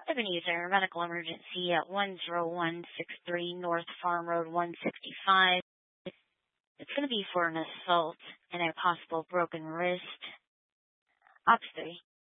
I've been using a medical emergency at 10163 North Farm Road 165. It's going to be for an assault and a possible broken wrist. Ops 3.